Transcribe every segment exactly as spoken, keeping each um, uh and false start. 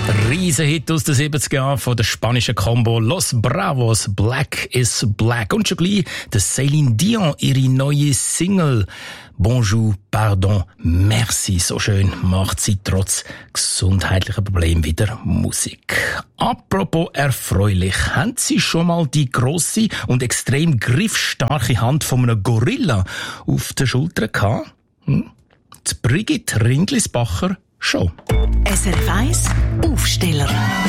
Riesenhit aus den siebziger Jahren von der spanischen Combo Los Bravos, Black is Black. Und schon gleich der Céline Dion, ihre neue Single Bonjour, Pardon, Merci. So schön macht sie trotz gesundheitlicher Problemen wieder Musik. Apropos erfreulich, haben Sie schon mal die grosse und extrem griffstarke Hand von einem Gorilla auf der Schulter gehabt? Hm? Die Brigitte Rindlisbacher schon. S R F eins Aufsteller.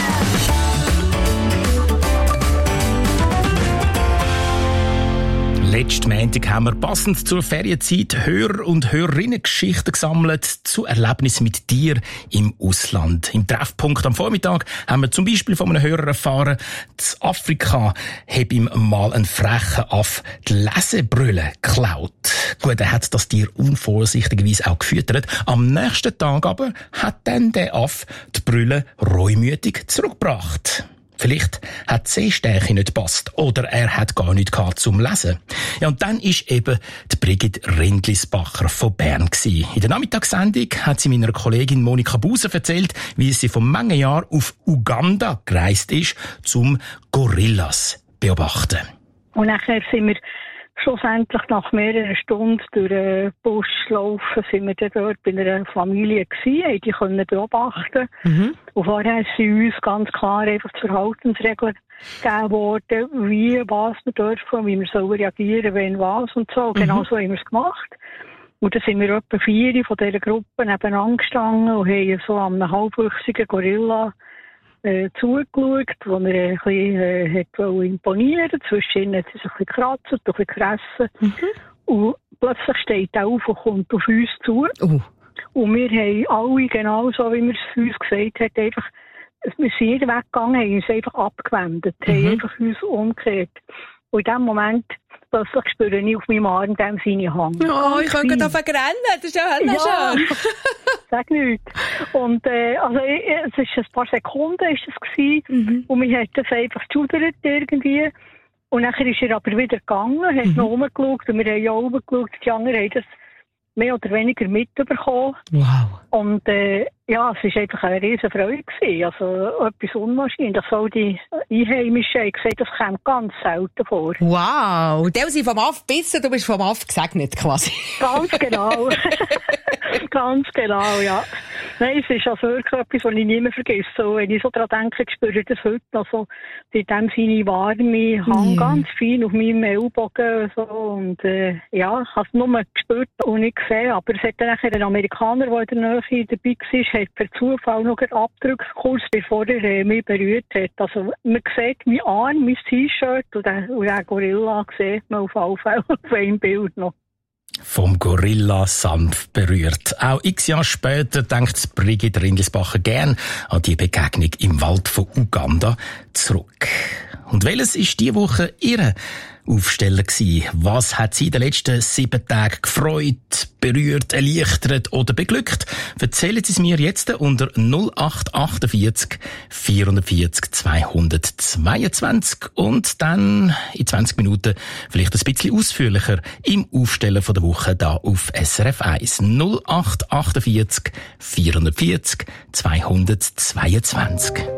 Letzten Montag haben wir passend zur Ferienzeit Hörer- und Hörerinnen-Geschichten gesammelt zu Erlebnissen mit dir im Ausland. Im Treffpunkt am Vormittag haben wir zum Beispiel von einem Hörer erfahren, in Afrika habe ihm mal ein frecher Aff die Lesebrille geklaut. Gut, er hat das Tier unvorsichtigerweise auch gefüttert. Am nächsten Tag aber hat dann der Aff die Brille reumütig zurückgebracht. Vielleicht hat die Sehstärke nicht gepasst oder er hat gar nichts gehabt zum Lesen. Ja, und dann ist eben die Brigitte Rindlisbacher von Bern gewesen. In der Nachmittagssendung hat sie meiner Kollegin Monika Buser erzählt, wie sie vor manchen Jahren auf Uganda gereist ist, zum Gorillas beobachten. Und nachher sind wir schlussendlich nach mehreren Stunden durch den Busch laufen, sind wir dann dort bei einer Familie gewesen, haben die können beobachten. Mhm. Und vorher sind uns ganz klar einfach die Verhaltensregeln gegeben worden, wie, was wir dürfen, wie wir sollen reagieren, wenn was und so. Mhm. Genau so haben wir es gemacht. Und dann sind wir etwa vier von dieser Gruppe nebeneinander gestanden und haben so an einem halbwüchsigen Gorilla Äh, zugeschaut, wo er ein bisschen äh, hat imponieren wollte. Zwischen hat er sich ein bisschen gekratzt und ein bisschen gefressen. Mhm. Und plötzlich steht er auf und kommt auf uns zu. Uh. Und wir haben alle, genau so wie wir es uns gesagt hat, einfach, wir sind nicht weggegangen, haben uns einfach abgewendet, mhm. haben einfach uns umgekehrt. Und in dem Moment plötzlich spüre ich auf meinem Arm dem seine Hand. Oh, ich kann gerade anfangen rennen, das ist ja, ja schön. Sag nichts. Und äh, also, es ist ein paar Sekunden ist es gewesen, mhm. und wir haben das einfach geschudert irgendwie. Und nachher ist er aber wieder gegangen, hat mhm. noch rumgeschaut und wir haben ja oben geschaut, die anderen haben das mehr oder weniger mitbekommen. Wow. Und äh, ja, es war einfach eine riesen Freude gewesen. Also etwas unwahrscheinlich. Auch die Einheimischen haben gesagt, das kommt ganz selten vor. Wow. Die sind vom Aff gebissen, du bist vom Aff gesegnet quasi. Ganz genau. Ganz genau, ja. Nein, es ist also wirklich etwas, was ich nie mehr vergesse. So, wenn ich so daran denke, spüre ich das heute noch so, in dem seine warme Hand, mm. ganz fein auf meinem Ellbogen. So, und äh, ja, ich habe es nur gespürt und nicht gesehen. Aber es hat dann nachher ein Amerikaner, der in der Nähe dabei war, hat per Zufall noch einen Abdruck kurz bevor er äh, mich berührt hat. Also man sieht meinen Arm, mein T-Shirt und den, und den Gorilla sieht man auf alle Fälle auf einem Bild noch. Vom Gorilla sanft berührt. Auch x Jahre später denkt Brigitte Rindlisbacher gern an die Begegnung im Wald von Uganda zurück. Und welches ist diese Woche Ihre Aufsteller gewesen? Was hat Sie in den letzten sieben Tagen gefreut, berührt, erleichtert oder beglückt? Erzählen Sie es mir jetzt unter null acht achtundvierzig vierundvierzig zweihundertzweiundzwanzig und dann in zwanzig Minuten vielleicht ein bisschen ausführlicher im Aufsteller von der Woche da auf S R F eins. null acht achtundvierzig vierundvierzig zweihundertzweiundzwanzig.